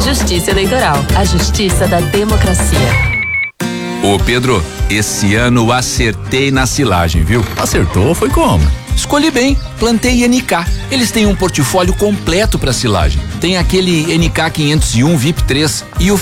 Justiça Eleitoral, a justiça da democracia. Ô Pedro, esse ano acertei na silagem, viu? Acertou, foi como? Escolhi bem, plantei NK. Eles têm um portfólio completo para silagem. Tem aquele NK 501 VIP 3 e o